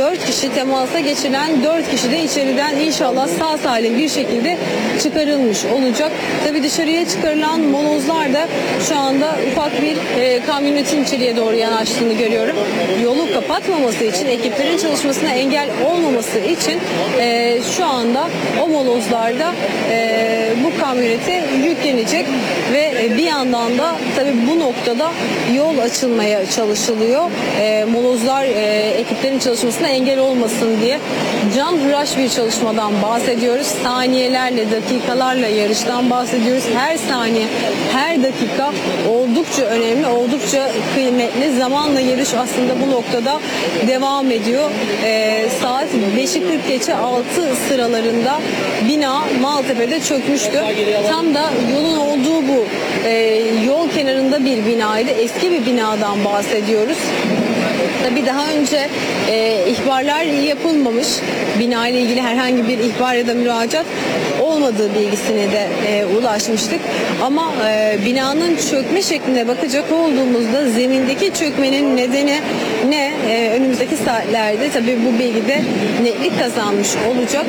4 kişi temasa geçilen 4 kişi de içeriden inşallah sağ salim bir şekilde çıkarılmış olacak. Tabii dışarıya çıkarılan molozlar da şu anda ufak bir kamyonetin içeriye doğru yanaştığını görüyorum. Yolu kapatmaması için, ekiplerin çalışmasına engel olmaması için şu anda o molozlarda bu kamyonete yüklenecek ve bir yandan da tabii bu noktada yol açılmaya çalışılıyor. Molozlar ekiplerin çalışmasına engel olmasın diye canhıraş bir çalışmadan bahsediyoruz. Saniyelerle, dakikalarla yarıştan bahsediyoruz. Her saniye, her dakika oldukça önemli, oldukça kıymetli. Zamanla yarış aslında bu noktada devam ediyor. Saat 5'i 40 geçe 6 sıralarında bina Maltepe'de çökmüştü. Tam da yolun olduğu bu yol kenarında bir binaydı. Eski bir binadan bahsediyoruz. Tabii daha önce ihbarlar yapılmamış. Bina ile ilgili herhangi bir ihbar ya da müracaat olmadığı bilgisine de ulaşmıştık. Ama binanın çökme şekline bakacak olduğumuzda zemindeki çökmenin nedeni ne? Önümüzdeki saatlerde tabii bu bilgide netlik kazanmış olacak.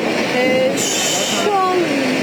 Şu an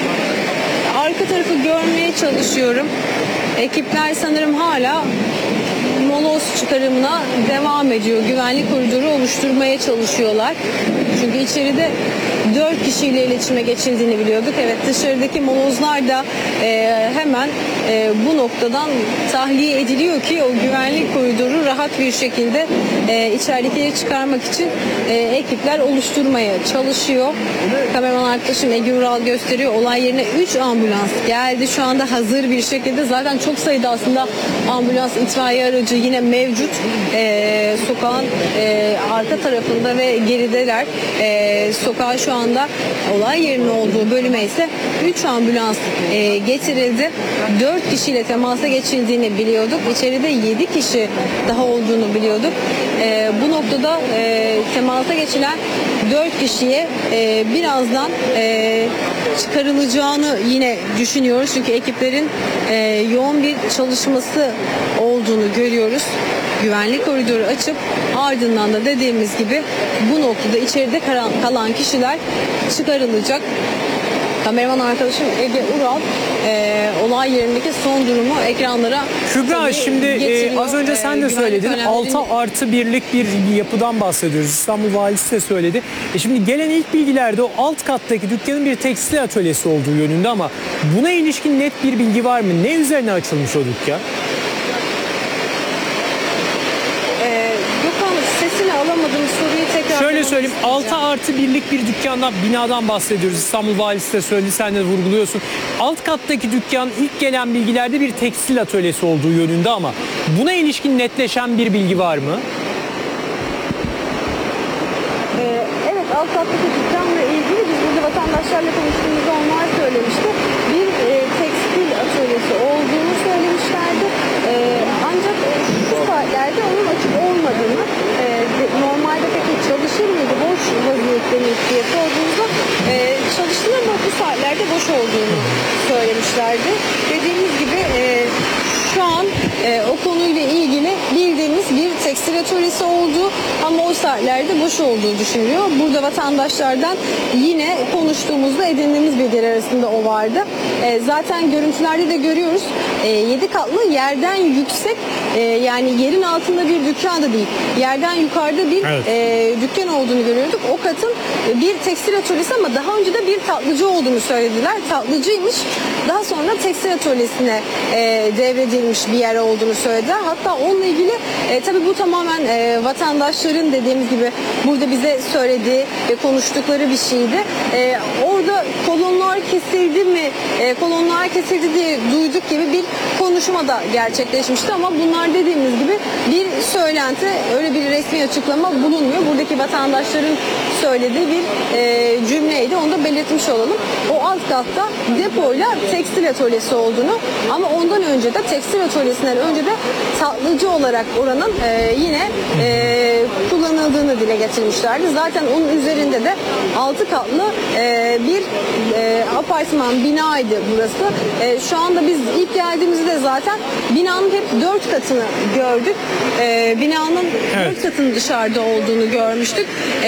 arka tarafı görmeye çalışıyorum. Ekipler sanırım hala moloz çıkarımına devam ediyor. Güvenlik koridoru oluşturmaya çalışıyorlar. Çünkü içeride 4 kişiyle iletişime geçildiğini biliyorduk. Evet, dışarıdaki molozlar da hemen bu noktadan tahliye ediliyor ki o güvenlik koridoru rahat bir şekilde içeridekileri çıkarmak için ekipler oluşturmaya çalışıyor. Kameraman arkadaşım Ege Ural gösteriyor. Olay yerine 3 ambulans geldi. Şu anda hazır bir şekilde. Zaten çok sayıda aslında ambulans, itfaiye aracı yine mevcut. Sokağın arka tarafında ve gerideler. Sokağa şu anda olay yerinin olduğu bölüme ise 3 ambulans getirildi. 4 kişiyle temasa geçildiğini biliyorduk. İçeride 7 kişi daha olduğunu biliyorduk. Bu noktada temasa geçilen 4 kişiye birazdan çıkarılacağını yine düşünüyoruz. Çünkü ekiplerin yoğun bir çalışması olduğunu görüyoruz. Güvenlik koridoru açıp ardından da dediğimiz gibi bu noktada içeride kalan kişiler çıkarılacak. Kameraman arkadaşım Ege Ural olay yerindeki son durumu ekranlara Kübra, şimdi getiriyor. az önce sen de söyledin, 6+1'lik bir yapıdan bahsediyoruz. İstanbul Valisi de söyledi. Şimdi gelen ilk bilgilerde o alt kattaki dükkanın bir tekstil atölyesi olduğu yönünde, ama buna ilişkin net bir bilgi var mı? Ne üzerine açılmış o dükkan? Gökhan, sesini alamadım, soruyu tekrar. Şöyle söyleyeyim, 6+1'lik bir dükkandan, binadan bahsediyoruz. İstanbul Valisi de söyledi, sen de vurguluyorsun. Alt kattaki dükkan ilk gelen bilgilerde bir tekstil atölyesi olduğu yönünde, ama buna ilişkin netleşen bir bilgi var mı? Evet, alt kattaki dükkanla ilgili biz burada vatandaşlarla konuştuğumuzda onlar söylemişti. Bir tekstil atölyesi olduğunu söylemişlerdi. Ancak şu saatlerde onun açık olmadığını, normalde peki çalışır mıydı, boş vaziyette mi diye sorduğumuzda çalıştığında ama bu saatlerde boş olduğunu söylemişlerdi. Dediğimiz gibi şu an o konuyla ilgili bildiğimiz bir tekstil atölyesi olduğu ama o saatlerde boş olduğu düşünülüyor. Burada vatandaşlardan yine konuştuğumuzda edindiğimiz bilgiler arasında o vardı. Zaten görüntülerde de görüyoruz. 7 katlı yerden yüksek, yani yerin altında bir dükkan da değil. Yerden yukarıda bir dükkan olduğunu görüyorduk. O katın bir tekstil atölyesi ama daha önce de bir tatlıcı olduğunu söylediler. Tatlıcıymış. Daha sonra tekstil atölyesine devredilmiş bir yer olduğunu söylediler. Hatta onunla ilgili tabii bu tamamen vatandaşların dediğimiz gibi burada bize söylediği ve konuştukları bir şeydi. Orada kolonlar kesildi mi, kolonlar kesildi diye duyduk gibi bir konuşma da gerçekleşmişti ama bunlar dediğimiz gibi bir söylenti, öyle bir resmi açıklama bulunmuyor. Buradaki vatandaşların söylediği bir cümleydi. Onu da belirtmiş olalım. O alt katta depoyla tekstil atölyesi olduğunu ama ondan önce de tekstil atölyesinden önce de tatlıcı olarak oranın yine kullanıldığını dile getirmişlerdi. Zaten onun üzerinde de 6 katlı bir apartman binaydı burası. Şu anda biz ilk geldiğimizde zaten binanın hep 4 katını gördük. Binanın 4 katının dışarıda olduğunu görmüştük.